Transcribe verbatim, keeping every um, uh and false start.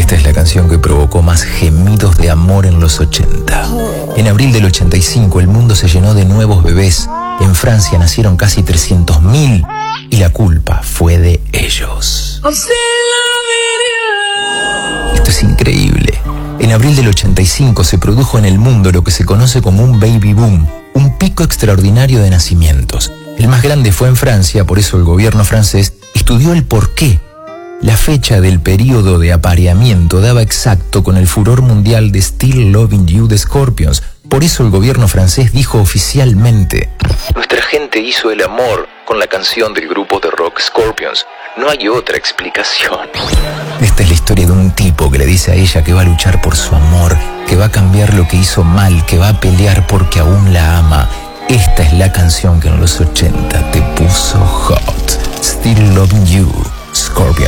Esta es la canción que provocó más gemidos de amor en los ochenta. En abril del ochenta y cinco el mundo se llenó de nuevos bebés. En Francia nacieron casi trescientos mil y la culpa fue de ellos. Esto es increíble. En abril del ochenta y cinco se produjo en el mundo lo que se conoce como un baby boom, un pico extraordinario de nacimientos. El más grande fue en Francia, por eso el gobierno francés estudió el porqué. La fecha del periodo de apareamiento daba exacto con el furor mundial de Still Loving You de Scorpions. Por eso el gobierno francés dijo oficialmente: nuestra gente hizo el amor con la canción del grupo de rock Scorpions. No hay otra explicación. Esta es la historia de un tipo que le dice a ella que va a luchar por su amor, que va a cambiar lo que hizo mal, que va a pelear porque aún la ama. Esta es la canción que en los ochenta te puso hot. Still Loving You, Scorpions.